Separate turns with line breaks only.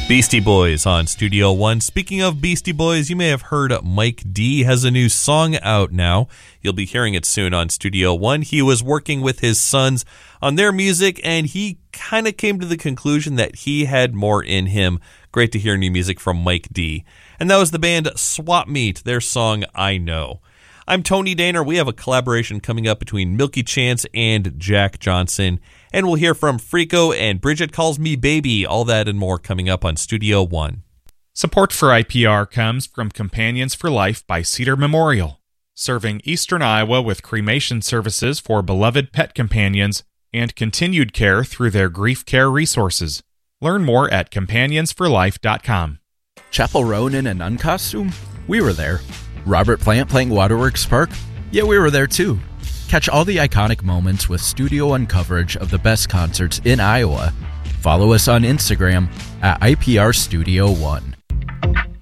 Beastie Boys on Studio One. Speaking of Beastie Boys, you may have heard Mike D has a new song out now. You'll be hearing it soon on Studio One. He was working with his sons on their music, and he kind of came to the conclusion that he had more in him. Great to hear new music from Mike D. And that was the band Swap Meet, their song I Know. I'm Tony Daner. We have a collaboration coming up between Milky Chance and Jack Johnson. And we'll hear from Frico and Bridget Calls Me Baby. All that and more coming up on Studio One.
Support for IPR comes from Companions for Life by Cedar Memorial, serving eastern Iowa with cremation services for beloved pet companions and continued care through their grief care resources. Learn more at companionsforlife.com.
Chapel Roan in a nun costume? We were there. Robert Plant playing Waterworks Park? Yeah, we were there too. Catch all the iconic moments with Studio One coverage of the best concerts in Iowa. Follow us on Instagram at IPR Studio One.